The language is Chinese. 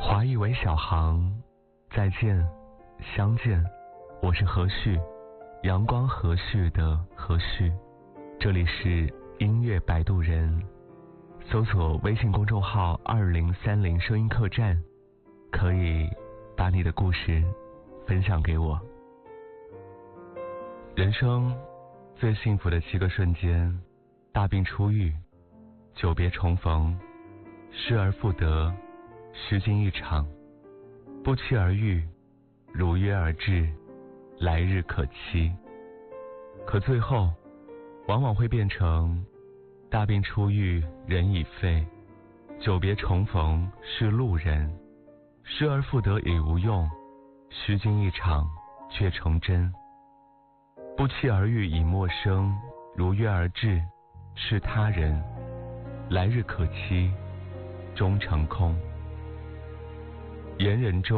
华裔为小航，再见，相见，我是何旭，阳光和煦的何旭。这里是音乐摆渡人，搜索微信公众号2030声音客栈，可以把你的故事分享给我。人生最幸福的7个瞬间：大病初愈，久别重逢，失而复得，虚惊一场，不期而遇，如约而至，来日可期。可最后往往会变成大病初愈，人已废，久别重逢是路人，失而复得已无用，虚惊一场却成真。不期而遇已陌生，如约而至是他人，来日可期终成空。言人中